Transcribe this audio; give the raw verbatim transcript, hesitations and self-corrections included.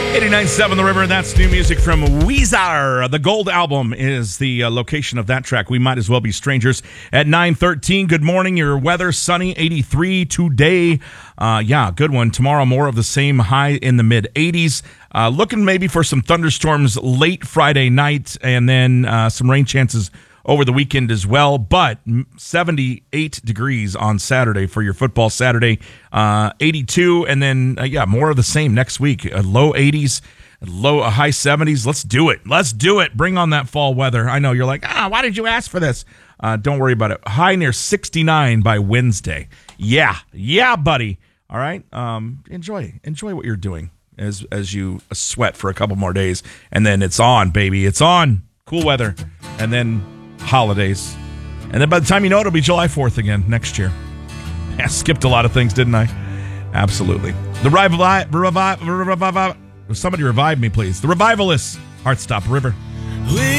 eighty-nine point seven The River, that's new music from Weezer. The Gold Album is the uh, location of that track. We might as well be strangers at nine thirteen. Good morning. Your weather, sunny, eighty-three today. Uh, yeah, good one. Tomorrow, more of the same, high in the mid-eighties. Uh, looking maybe for some thunderstorms late Friday night, and then uh, some rain chances over the weekend as well, but seventy-eight degrees on Saturday for your football Saturday, uh, eighty-two, and then, uh, yeah, more of the same next week. Uh, low eighties, low uh, high seventies. Let's do it. Let's do it. Bring on that fall weather. I know you're like, ah, why did you ask for this? Uh, don't worry about it. High near sixty-nine by Wednesday. Yeah. Yeah, buddy. All right. Um, enjoy. Enjoy what you're doing as, as you sweat for a couple more days, and then it's on, baby. It's on. Cool weather. And then holidays, and then by the time you know it, it'll be July fourth again next year. I skipped a lot of things, didn't I? Absolutely. The revive, revive, revive, somebody revive me, please. The Revivalists, Heartstop River. We